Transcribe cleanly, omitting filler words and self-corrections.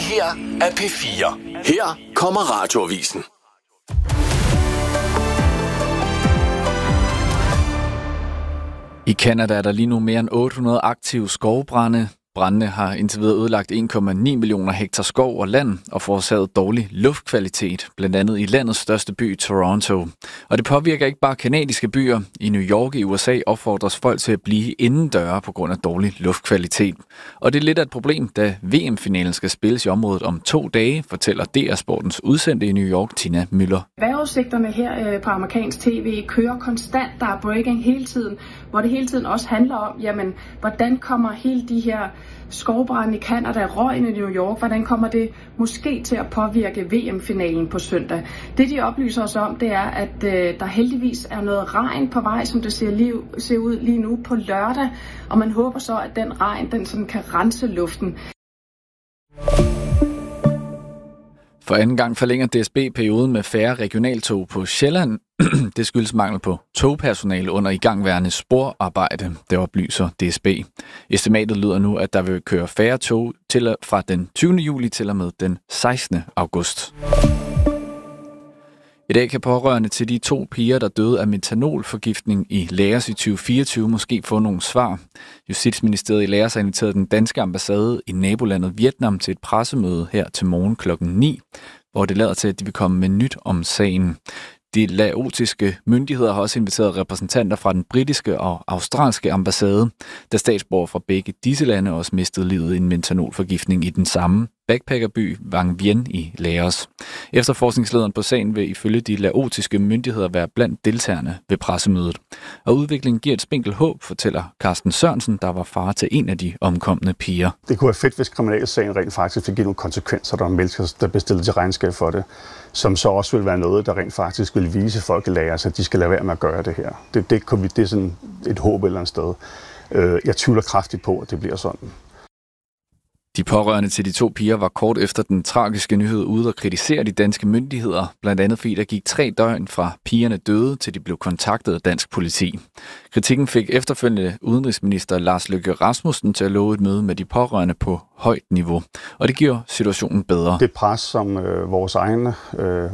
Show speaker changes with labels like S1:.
S1: her er P4. Her kommer Radioavisen.
S2: I Canada er der lige nu mere end 800 aktive skovbrande. Brændene har indtil videre ødelagt 1,9 millioner hektar skov og land og forårsaget dårlig luftkvalitet, blandt andet i landets største by, Toronto. Og det påvirker ikke bare kanadiske byer. I New York i USA opfordres folk til at blive indendøre på grund af dårlig luftkvalitet. Og det er lidt af et problem, da VM-finalen skal spilles i området om 2 dage, fortæller DR Sportens udsendte i New York, Tina Møller.
S3: Vejrudsigterne her på amerikansk tv kører konstant, der er breaking hele tiden, hvor det hele tiden også handler om, jamen, hvordan kommer hele de her skovbrande i Canada, røgen i New York, hvordan kommer det måske til at påvirke VM-finalen på søndag? Det de oplyser os om, det er, at der heldigvis er noget regn på vej, som det ser ud lige nu på lørdag, og man håber så, at den regn, den sådan kan rense luften.
S2: For anden gang forlænger DSB perioden med færre regionaltog på Sjælland. Det skyldes mangel på togpersonale under igangværende sporarbejde, det oplyser DSB. Estimatet lyder nu, at der vil køre færre tog fra den 20. juli til og med den 16. august. I dag kan pårørende til de 2 piger, der døde af metanolforgiftning i Laos i 2024, måske få nogle svar. Justitsministeriet i Laos har inviteret den danske ambassade i nabolandet Vietnam til et pressemøde her til morgen kl. 9, hvor det lader til, at de vil komme med nyt om sagen. De laotiske myndigheder har også inviteret repræsentanter fra den britiske og australske ambassade, da statsborgere fra begge disse lande også mistede livet i en metanolforgiftning i den samme backpackerby Vang Vieng i Laos. Efterforskningslederen på sagen vil ifølge de laotiske myndigheder være blandt deltagerne ved pressemødet. Og udviklingen giver et spinkelt håb, fortæller Carsten Sørensen, der var far til en af de omkomne piger.
S4: Det kunne være fedt, hvis kriminalsagen rent faktisk fik nogle konsekvenser, der var mennesker, der blev stillet til regnskab for det, som så også vil være noget, der rent faktisk vil vise folk i Laos, at de skal lade være med at gøre det her. Det er sådan et håb et eller andet sted. Jeg tvivler kraftigt på, at det bliver sådan.
S2: De pårørende til de 2 piger var kort efter den tragiske nyhed ude og kritisere de danske myndigheder, blandt andet fordi der gik 3 døgn fra pigerne døde, til de blev kontaktet af dansk politi. Kritikken fik efterfølgende udenrigsminister Lars Løkke Rasmussen til at love et møde med de pårørende på højt niveau, og det giver situationen bedre.
S4: Det pres, som vores egne